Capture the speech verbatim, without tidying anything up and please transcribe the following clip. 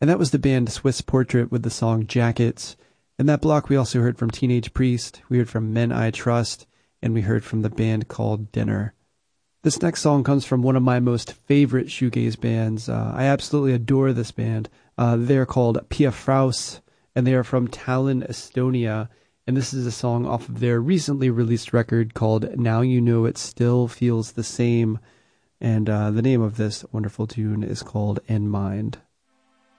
And that was the band Swiss Portrait with the song Jackets. In that block, we also heard from Teenage Priest, we heard from Men I Trust, and we heard from the band called Dinner. This next song comes from one of my most favorite shoegaze bands. Uh, I absolutely adore this band. Uh, they're called Pia Fraus, and they are from Tallinn, Estonia. And this is a song off of their recently released record called Now You Know It Still Feels the Same. And uh, the name of this wonderful tune is called In Mind.